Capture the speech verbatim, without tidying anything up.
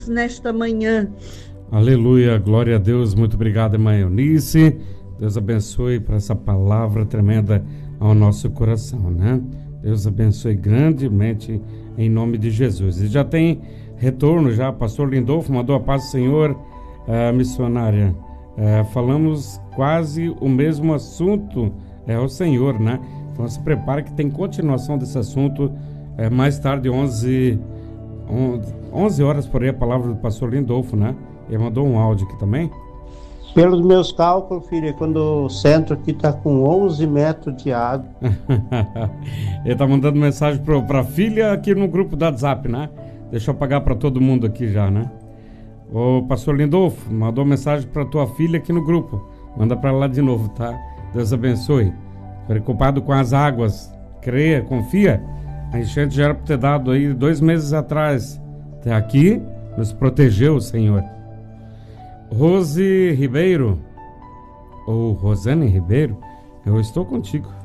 nesta manhã. Aleluia, glória a Deus, muito obrigado, irmã Eunice. Deus abençoe por essa palavra tremenda ao nosso coração, né? Deus abençoe grandemente em nome de Jesus. E já tem retorno já, pastor Lindolfo mandou a paz do Senhor, uh, missionária. Uh, falamos quase o mesmo assunto, é o Senhor, né? Então se prepare que tem continuação desse assunto, uh, mais tarde, onze horas por aí, a palavra do pastor Lindolfo, né? Ele mandou um áudio aqui também. Pelos meus cálculos, filho, quando o centro aqui está com onze metros de água. Ele está mandando mensagem para a filha aqui no grupo do WhatsApp, né? Deixa eu pagar para todo mundo aqui já, né? O pastor Lindolfo mandou mensagem para tua filha aqui no grupo. Manda para lá de novo, tá? Deus abençoe. Preocupado com as águas. Creia, confia. A enchente já era para ter dado aí dois meses atrás. Até aqui, nos protegeu o Senhor. Rose Ribeiro, ou Rosane Ribeiro, eu estou contigo.